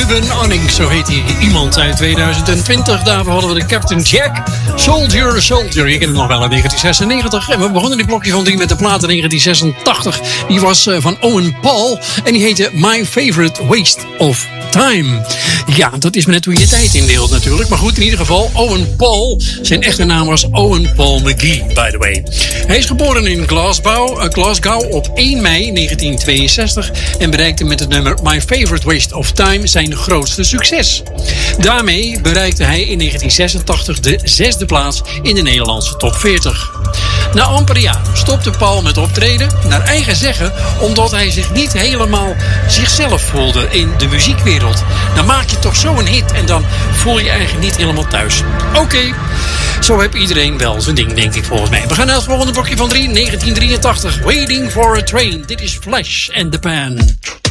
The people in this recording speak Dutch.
Ruben Anning, zo heet hij. Iemand uit 2020. Daarvoor hadden we de Captain Jack. Soldier, Soldier. Je kent hem nog wel in 1996. En we begonnen die blokje van 3 met de plaat in 1986. Die was van Owen Paul. En die heette My Favorite Waste of Time. Ja, dat is maar net hoe je tijd indeelt natuurlijk. Maar goed, in ieder geval, Owen Paul. Zijn echte naam was Owen Paul McGee, by the way. Hij is geboren in Glasgow op 1 mei 1962 en bereikte met het nummer My Favorite Waste of Time zijn grootste succes. Daarmee bereikte hij in 1986 de 6e plaats in de Nederlandse top 40. Na amper een jaar stopte Paul met optreden, naar eigen zeggen, omdat hij zich niet helemaal zichzelf voelde in de muziekwereld. Dan maak je toch zo'n hit en dan voel je je eigenlijk niet helemaal thuis. Oké, zo heeft iedereen wel zijn ding, denk ik volgens mij. We gaan naar het volgende blokje van 3, 1983. Waiting for a Train. Dit is Flash and the Pan.